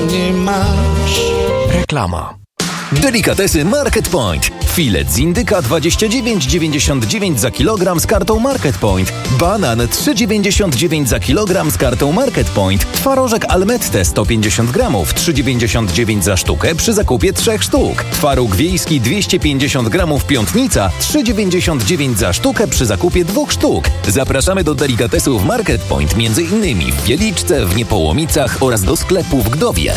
nie masz. Reklama. Delikatesy Market Point. Filet z indyka 29,99 za kilogram z kartą Market Point. Banan 3,99 za kilogram z kartą Market Point. Twarożek Almette 150 gramów 3,99 za sztukę przy zakupie 3 sztuk. Twaróg wiejski 250 gramów Piątnica 3,99 za sztukę przy zakupie 2 sztuk. Zapraszamy do delikatesów Market Point m.in. w Wieliczce, w Niepołomicach oraz do sklepu w Gdowie.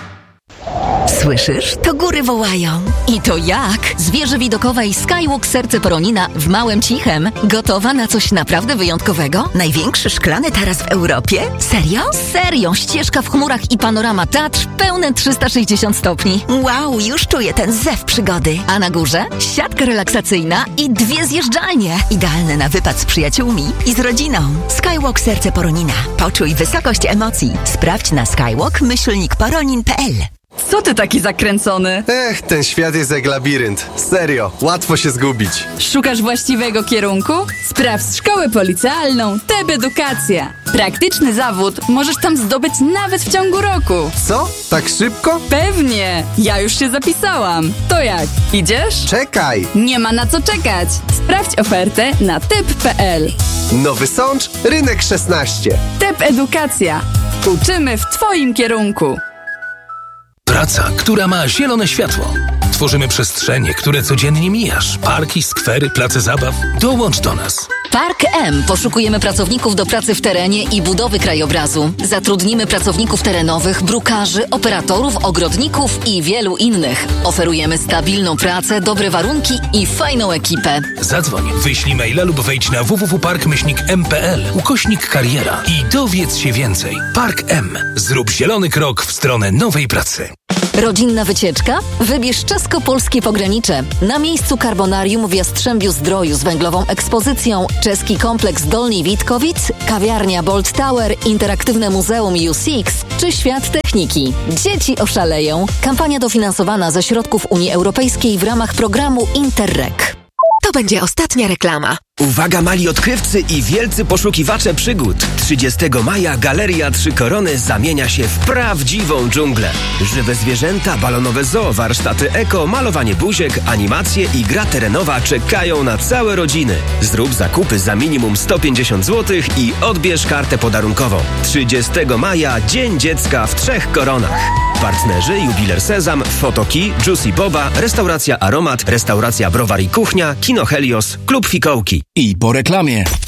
Słyszysz? To góry wołają. I to jak? Z wieży widokowej Skywalk Serce Poronina w Małym Cichem. Gotowa na coś naprawdę wyjątkowego? Największy szklany taras w Europie? Serio? Serio! Ścieżka w chmurach i panorama Tatr pełne 360 stopni. Wow, już czuję ten zew przygody. A na górze? Siatka relaksacyjna i 2 zjeżdżalnie. Idealne na wypad z przyjaciółmi i z rodziną. Skywalk Serce Poronina. Poczuj wysokość emocji. Sprawdź na skywalk-poronin.pl. Co ty taki zakręcony? Ten świat jest jak labirynt. Serio, łatwo się zgubić. Szukasz właściwego kierunku? Sprawdź szkołę policealną TEP Edukacja. Praktyczny zawód możesz tam zdobyć nawet w ciągu roku. Co? Tak szybko? Pewnie! Ja już się zapisałam. To jak? Idziesz? Czekaj! Nie ma na co czekać. Sprawdź ofertę na tep.pl. Nowy Sącz, Rynek 16. TEP Edukacja. Uczymy w twoim kierunku. Praca, która ma zielone światło. Tworzymy przestrzenie, które codziennie mijasz. Parki, skwery, place zabaw. Dołącz do nas. Park M. Poszukujemy pracowników do pracy w terenie i budowy krajobrazu. Zatrudnimy pracowników terenowych, brukarzy, operatorów, ogrodników i wielu innych. Oferujemy stabilną pracę, dobre warunki i fajną ekipę. Zadzwoń, wyślij maila lub wejdź na www.park-m.pl/kariera i dowiedz się więcej. Park M. Zrób zielony krok w stronę nowej pracy. Rodzinna wycieczka? Wybierz czesko-polskie pogranicze. Na miejscu Karbonarium w Jastrzębiu-Zdroju z węglową ekspozycją, czeski kompleks Dolni Witkowic, kawiarnia Bolt Tower, interaktywne muzeum U6 czy świat techniki. Dzieci oszaleją. Kampania dofinansowana ze środków Unii Europejskiej w ramach programu Interreg. To będzie ostatnia reklama. Uwaga mali odkrywcy i wielcy poszukiwacze przygód. 30 maja Galeria Trzy Korony zamienia się w prawdziwą dżunglę. Żywe zwierzęta, balonowe zoo, warsztaty eko, malowanie buziek, animacje i gra terenowa czekają na całe rodziny. Zrób zakupy za minimum 150 zł i odbierz kartę podarunkową. 30 maja Dzień Dziecka w Trzech Koronach. Partnerzy Jubiler Sezam, Fotoki, Juicy Boba, Restauracja Aromat, Restauracja Browar i Kuchnia, Kino Helios, Klub Fikołki. I po reklamie.